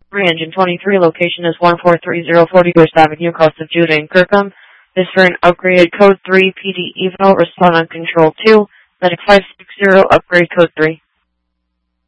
Engine 23, location is 1430 41st Avenue, Coast of Judah in Kirkham. This for an upgraded Code 3 PD Evo, respond on Control 2, Medic 560, upgrade Code 3.